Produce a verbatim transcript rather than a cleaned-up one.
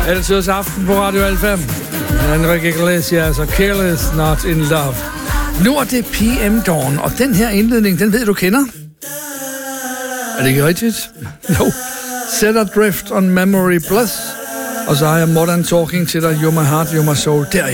Altid aften på Radio halvfems. Enrique Iglesias og Careless Not In Love. Nu er det P M Dawn, og den her indledning, den ved du kender. Er det ikke rigtigt? Jo. Set Adrift on Memory Plus. Og så har jeg Modern Talking til dig, You're My Heart, You're My Soul. Der